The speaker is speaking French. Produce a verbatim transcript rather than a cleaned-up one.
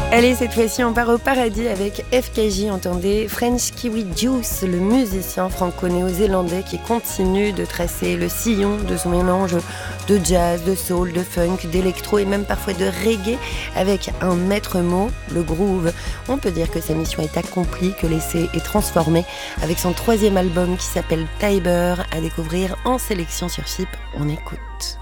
Allez, cette fois-ci, on part au paradis avec F K J, entendez French Kiwi Juice, le musicien franco-néo-zélandais qui continue de tracer le sillon de son mélange de jazz, de soul, de funk, d'électro et même parfois de reggae avec un maître mot, le groove. On peut dire que sa mission est accomplie, que l'essai est transformé avec son troisième album qui s'appelle Tiber, à découvrir en sélection sur F I P. On écoute.